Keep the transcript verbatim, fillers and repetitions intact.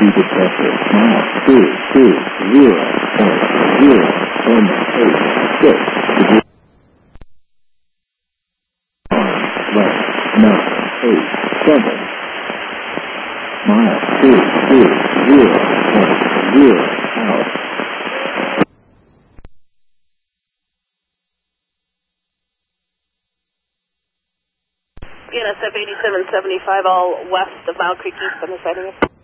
Keep it pressure. Mile two two zero point zero one eight six. Left nine eight seven. Mile two two zero point zero out. N S F eighty-seven seventy-five, all west of Mile Creek East on the sighting.